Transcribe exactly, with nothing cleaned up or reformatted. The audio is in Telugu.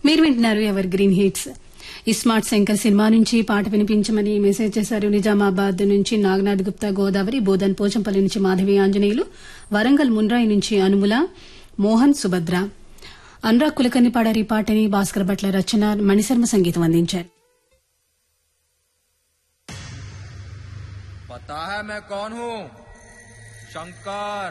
మీరు వింటున్నారు ఎవర్ గ్రీన్ హిట్స్. ఈ స్మార్ట్ శంకర్ సినిమా నుంచి పాట వినిపించమని మెసేజ్ చేశారు. నిజామాబాద్ నుంచి నాగనాథ్ గుప్తా గోదావరి, బోధన్ పోచంపల్లి నుంచి మాధవి ఆంజనేయులు, వరంగల్ మున్రాయి నుంచి అనుముల, మోహన్, సుభద్ర. అనురాగ్ కులకర్ణి పాడారు ఈ పాటని. భాస్కర్ భట్ల రచన, మణిశర్మ సంగీతం అందించారు. पता है मैं कौन हूँ? शंकर।